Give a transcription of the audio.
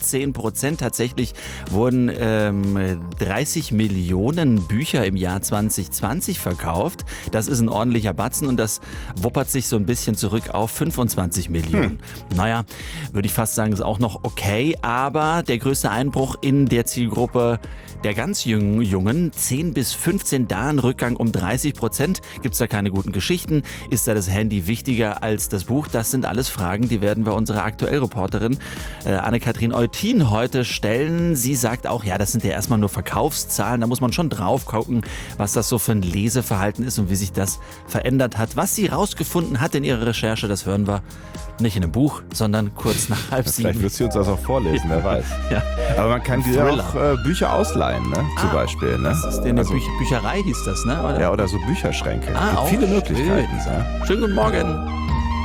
15%. Tatsächlich wurden 30 Millionen Bücher im Jahr 2020 verkauft. Das ist ein ordentlicher Batzen und das wuppert sich so ein bisschen zurück auf 25 Millionen. Naja, würde ich fast sagen, ist auch noch okay, aber der größte Einbruch in der Zielgruppe der ganz Jungen, 10 bis 15, da ein Rückgang um 30%. Gibt es da keine guten Geschichten? Ist da das Handy wichtiger als das Buch? Das sind alles Fragen, die werden wir unserer Aktuellreporterin Anne-Kathrin Eutin heute stellen. Sie sagt auch, ja, das sind ja erstmal nur Verkaufszahlen. Da muss man schon drauf gucken, was das so für ein Leseverhalten ist und wie sich das verändert hat. Was sie rausgefunden hat in ihrer Recherche, das hören wir nicht in einem Buch, sondern kurz nach 6:30. Vielleicht wird sie uns das auch vorlesen, wer weiß. Ja. Aber man kann dir auch Bücher ausleihen, ne? Zum Beispiel. Ne? Das ist eine Bücherei, hieß das, ne? Oder? Ja, oder so Bücherschränke. Gibt viele Möglichkeiten. Schönen guten Morgen.